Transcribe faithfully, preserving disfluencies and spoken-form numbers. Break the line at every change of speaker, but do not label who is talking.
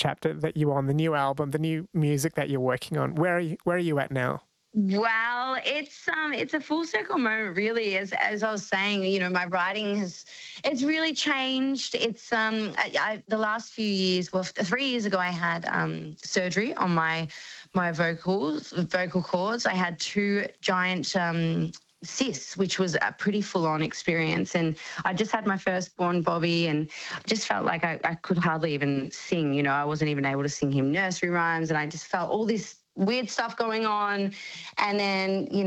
chapter that you're on, the new album, the new music that you're working on. Where are you, where are you at now?
Well, it's um it's a full circle moment really. As as I was saying, you know, my writing has it's really changed. It's um I, I the last few years, well three years ago I had um surgery on my my vocals, vocal cords. I had two giant um cysts, which was a pretty full on experience. And I just had my firstborn, Bobby, and I just felt like I, I could hardly even sing. You know, I wasn't even able to sing him nursery rhymes, and I just felt all this weird stuff going on. And then, you know,